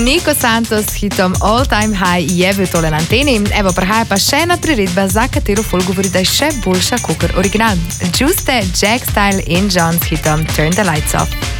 Nico Santos s hitom All Time High je bil tole na anteni. Evo, prihaja pa še ena priredba, za katero folk govori, da je še boljša kakor original. Juste, Jack Style in John s hitom Turn the Lights Off.